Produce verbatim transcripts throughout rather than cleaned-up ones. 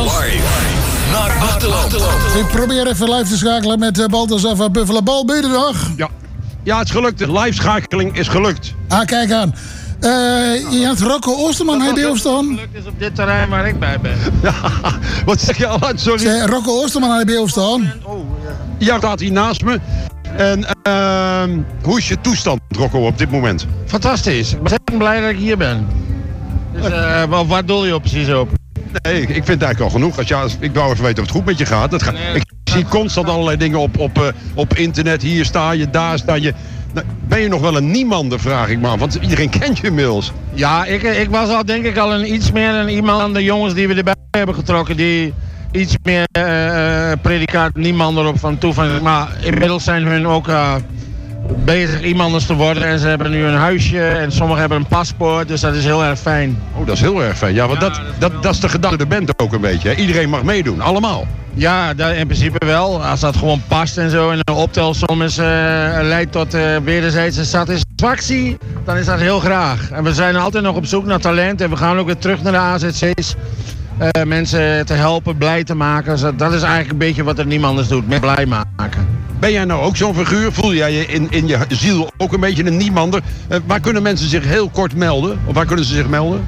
Live naar Achterland. Ik probeer even live te schakelen met uh, Balthazar van Buffalo. Bal, ben je er nog? Ja. Ja, het is gelukt. De live-schakeling is gelukt. Ah, kijk aan. Uh, je had Rocco Oosterman, hij bij staan. Gelukt is op dit terrein waar ik bij ben. Ja, wat zeg je al? Sorry. Zeg, Rocco Oosterman, hij bij staan. Oh, ja. Ja, staat hier naast me. En uh, hoe is je toestand, Rocco, op dit moment? Fantastisch. Ik ben ontzettend blij dat ik hier ben. Dus uh, wat, wat doel je op precies op? Nee, ik vind het eigenlijk al genoeg. Als, ja, ik wou even weten of het goed met je gaat. Het gaat Nee, ik zie constant allerlei dingen op, op, uh, op internet. Hier sta je, daar sta je. Nou, ben je nog wel een niemander, vraag ik maar. Want iedereen kent je inmiddels. Ja, ik, ik was al denk ik al een iets meer dan iemand aan de jongens die we erbij hebben getrokken. Die iets meer uh, predicaat niemand erop van toevan. Maar inmiddels zijn hun ook uh, bezig iemanders te worden. En ze hebben nu een huisje en sommigen hebben een paspoort. Dus dat is heel erg fijn. Oh, dat is heel erg fijn. Ja, want Ja, dat, dat is dat, wel- dat is de gedachte de band ook een beetje. Hè? Iedereen mag meedoen, allemaal. Ja, dat in principe wel. Als dat gewoon past en zo en een optelsom is, uh, leidt tot uh, wederzijdse satisfactie, dan is dat heel graag. En we zijn altijd nog op zoek naar talent en we gaan ook weer terug naar de A Z C's. Uh, mensen te helpen, blij te maken. Dus dat is eigenlijk een beetje wat er niemanders doet, met blij maken. Ben jij nou ook zo'n figuur? Voel jij je in, in je ziel ook een beetje een niemander? Uh, waar kunnen mensen zich heel kort melden? Of waar kunnen ze zich melden?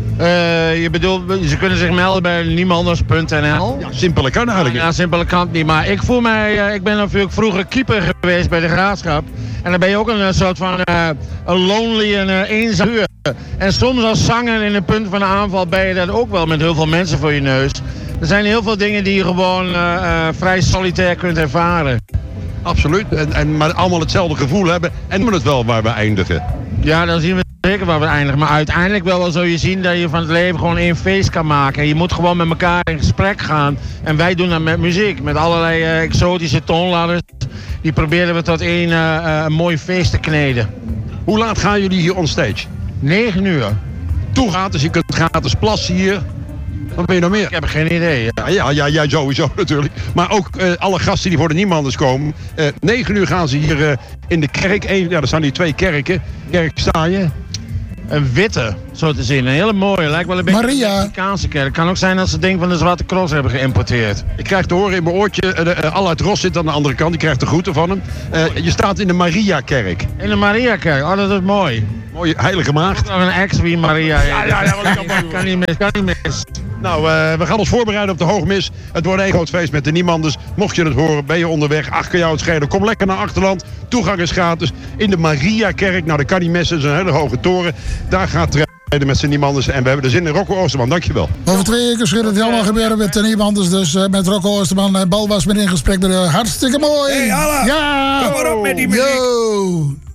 Uh, je bedoelt, ze kunnen zich melden bij niemanders punt n l. Ja, simpeler kan eigenlijk. Ja, simpele kant niet. Maar ik voel mij, uh, ik ben natuurlijk vroeger keeper geweest bij de Graafschap. En dan ben je ook een uh, soort van uh, een lonely en uh, eenzaam uur. En soms als zanger in een punt van de aanval ben je dat ook wel met heel veel mensen voor je neus. Er zijn heel veel dingen die je gewoon uh, uh, vrij solitair kunt ervaren. Absoluut. En, en, maar allemaal hetzelfde gevoel hebben. En doen het wel waar we eindigen. Ja, dan zien we zeker waar we eindigen. Maar uiteindelijk wel, wel zul je zien dat je van het leven gewoon één feest kan maken. En je moet gewoon met elkaar in gesprek gaan. En wij doen dat met muziek. Met allerlei uh, exotische toonladders. Die proberen we tot één uh, uh, een mooi feest te kneden. Hoe laat gaan jullie hier on stage? Negen uur. Toe gratis, je kunt gratis plassen hier. Wat ben je nog meer? Ik heb geen idee. Ja. Ja, ja, ja, jij sowieso natuurlijk. Maar ook uh, alle gasten die voor de niemanders komen. Uh, negen uur gaan ze hier uh, in de kerk. Eén, ja, er staan hier twee kerken. Kerk sta je. Een witte, zo te zien. Een hele mooie. Lijkt wel een beetje Maria. een Mexicaanse kerk. Kan ook zijn dat ze het ding van de Zwarte Cross hebben geïmporteerd. Ik krijg te horen in mijn oortje. Uh, uh, Allard Ros zit aan de andere kant. Die krijgt de groeten van hem. Uh, je staat in de Maria-kerk. In de Maria-kerk. Oh, dat is mooi. Mooie heilige maagd. Nog een ex wie Maria heet. Ja, ja, ja, wat ik kan, kan niet mis, kan niet mis. Nou, uh, we gaan ons voorbereiden op de Hoogmis. Het wordt een groot feest met de niemanders. Mocht je het horen, ben je onderweg. Ach, kan jou het schelen. Kom lekker naar Achterland. Toegang is gratis. In de Maria-kerk. Nou, de kan niet missen. Dat is een hele hoge toren. Daar gaat het rijden met zijn niemanders. En we hebben er zin in. Rocco Oosterman, dankjewel. Over twee weken schudt het allemaal gebeuren met de niemanders. Dus uh, met Rocco Oosterman en Bal was met in gesprek. Uh, hartstikke mooi. Hey, Alla. Ja. Kom maar op met die muziek. Yo.